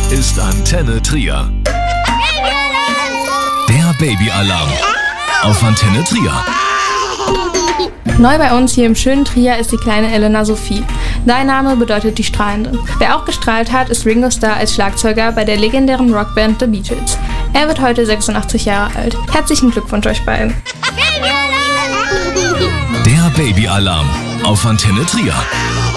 ist Antenne Trier. Der Babyalarm auf Antenne Trier. Neu bei uns hier im schönen Trier ist die kleine Elena Sophie. Dein Name bedeutet die Strahlende. Wer auch gestrahlt hat, ist Ringo Starr als Schlagzeuger bei der legendären Rockband The Beatles. Er wird heute 86 Jahre alt. Herzlichen Glückwunsch euch beiden. Der Babyalarm auf Antenne Trier.